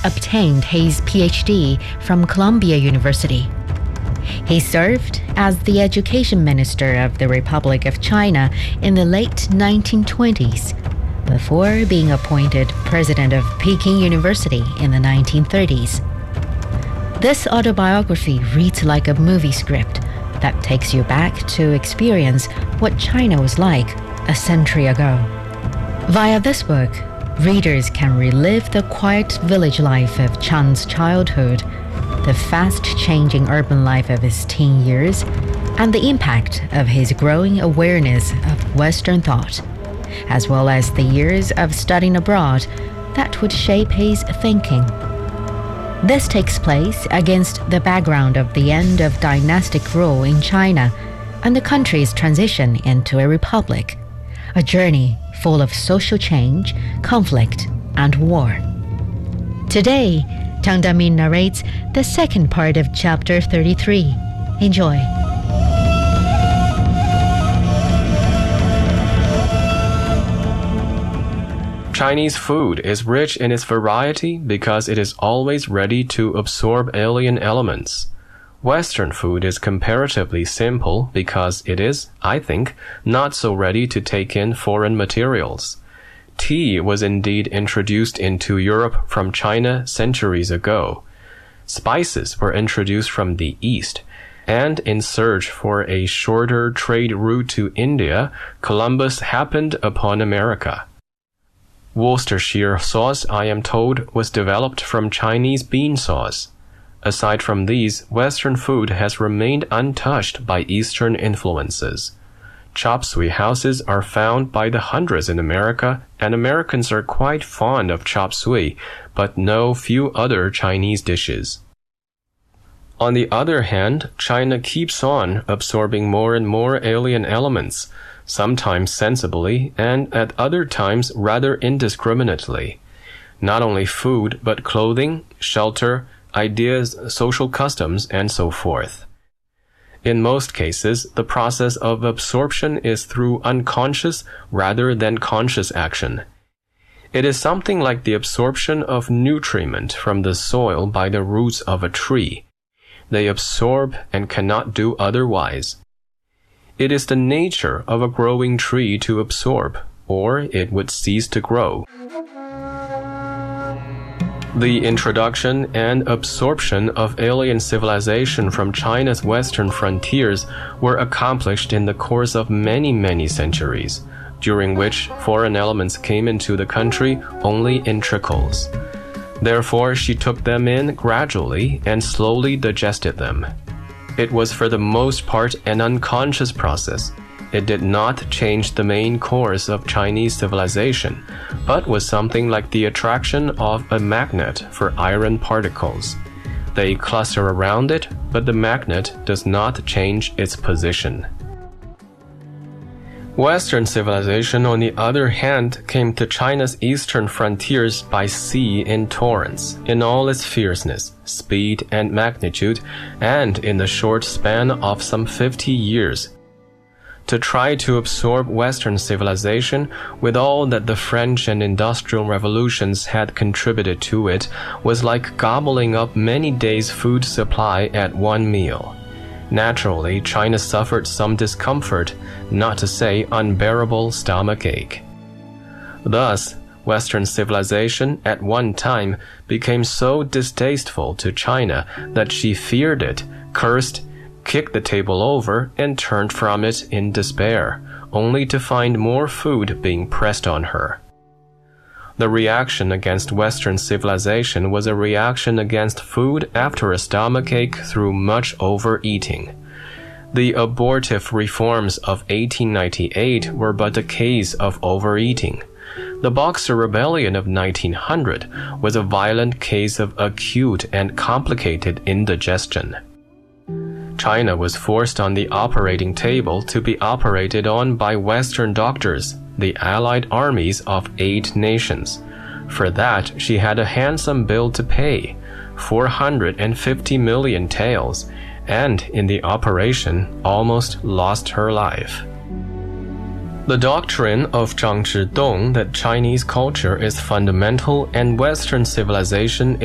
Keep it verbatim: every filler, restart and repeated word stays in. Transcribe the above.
obtained his P H D from Columbia University. He served as the education minister of the Republic of China in the late nineteen twenties, before being appointed president of Peking University in the nineteen thirties. This autobiography reads like a movie script that takes you back to experience what China was like a century ago. Via this book, readers can relive the quiet village life of Chang's childhood, the fast-changing urban life of his teen years, and the impact of his growing awareness of Western thought, as well as the years of studying abroad that would shape his thinking. This takes place against the background of the end of dynastic rule in China and the country's transition into a republic, a journey full of social change, conflict, and war. Today, Tang Damin narrates the second part of chapter thirty-three. Enjoy. Chinese food is rich in its variety because it is always ready to absorb alien elements. Western food is comparatively simple because it is, I think, not so ready to take in foreign materials. Tea was indeed introduced into Europe from China centuries ago. Spices were introduced from the East, and in search for a shorter trade route to India, Columbus happened upon America. Worcestershire sauce, I am told, was developed from Chinese bean sauce. Aside from these, Western food has remained untouched by Eastern influences. Chop suey houses are found by the hundreds in America, and Americans are quite fond of chop suey, but know few other Chinese dishes. On the other hand, China keeps on absorbing more and more alien elements, sometimes sensibly and at other times rather indiscriminately. Not only food, but clothing, shelter, ideas, social customs, and so forth. In most cases, the process of absorption is through unconscious rather than conscious action. It is something like the absorption of nutriment from the soil by the roots of a tree. They absorb and cannot do otherwise. It is the nature of a growing tree to absorb, or it would cease to grow. The introduction and absorption of alien civilization from China's western frontiers were accomplished in the course of many, many centuries, during which foreign elements came into the country only in trickles. Therefore, she took them in gradually and slowly digested them. It was for the most part an unconscious process. It did not change the main course of Chinese civilization, but was something like the attraction of a magnet for iron particles. They cluster around it, but the magnet does not change its position. Western civilization, on the other hand, came to China's eastern frontiers by sea in torrents, in all its fierceness, speed, and magnitude, and in the short span of some fifty years. To try to absorb Western civilization with all that the French and Industrial Revolutions had contributed to it was like gobbling up many days' food supply at one meal. Naturally, China suffered some discomfort, not to say unbearable stomach ache. Thus, Western civilization at one time became so distasteful to China that she feared it, cursed, kicked the table over, and turned from it in despair, only to find more food being pressed on her. The reaction against Western civilization was a reaction against food after a stomachache through much overeating. The abortive reforms of eighteen ninety-eight were but a case of overeating. The Boxer Rebellion of nineteen hundred was a violent case of acute and complicated indigestion. China was forced on the operating table to be operated on by Western doctors, the allied armies of eight nations. For that, she had a handsome bill to pay, four hundred fifty million taels, and in the operation almost lost her life. The doctrine of Zhang Zhidong that Chinese culture is fundamental and Western civilization